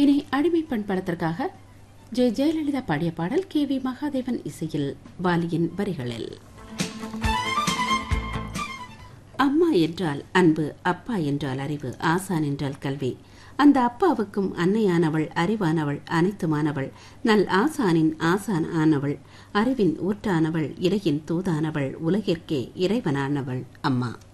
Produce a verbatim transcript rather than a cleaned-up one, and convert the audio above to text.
இனி அடிமைப்பெண் படத்திற்காக ஜெய ஜெயலலிதா பாடிய பாடல் கே வி மகாதேவன் இசையில் வாலியின் வரிகளில். அம்மா என்றால் அன்பு, அப்பா என்றால் அறிவு, ஆசான் என்றால் கல்வி. அந்த அப்பாவுக்கும் அன்னையானவள், அறிவானவள், அனைத்துமானவள், நல் ஆசானின் ஆசான் ஆனவள், அறிவின் ஊற்றானவள், இறையின் தூதானவள், உலகிற்கே இறைவனானவள் அம்மா.